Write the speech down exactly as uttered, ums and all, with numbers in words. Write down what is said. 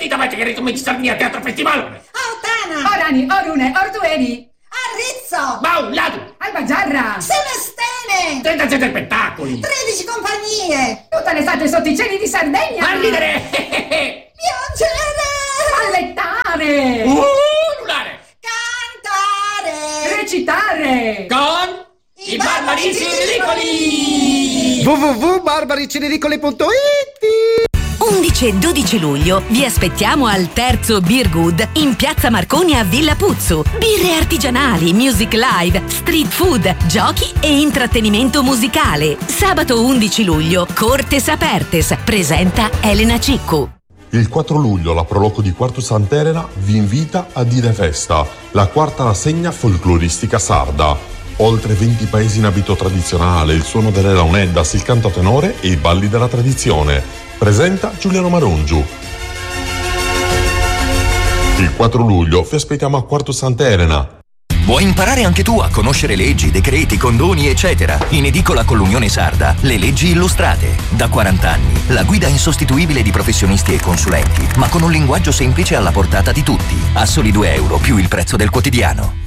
Sentite, avete che ricominci Sardinia Teatro Festival? Autana! Orani, Orune, Ortueri! Arrizzo! Baulato! Albagiarra! Semestene! trentasette spettacoli! tredici compagnie! Tutta l'estate sotto i cieli di Sardegna! A ridere! Piangere! Allettare! Ululare! Cantare! Recitare! Con i Barbarici Ridicoli! w w w punto barbaricinedicoli punto it undici e dodici luglio vi aspettiamo al terzo Beer Good in Piazza Marconi a Villa Puzzu. Birre artigianali, music live, street food, giochi e intrattenimento musicale. Sabato undici luglio, Cortes Apertes, presenta Elena Ciccu. Il quattro luglio la Proloco di Quartu Sant'Elena vi invita a Dide Festa, la quarta rassegna folcloristica sarda. Oltre venti paesi in abito tradizionale, il suono delle launeddas, il canto a tenore e i balli della tradizione. Presenta Giuliano Marongiu. Il quattro luglio vi aspettiamo a Quartu Sant'Elena. Vuoi imparare anche tu a conoscere leggi, decreti, condoni, eccetera? In edicola con l'Unione Sarda, le leggi illustrate. Da quaranta anni, la guida insostituibile di professionisti e consulenti, ma con un linguaggio semplice alla portata di tutti. A soli due euro più il prezzo del quotidiano.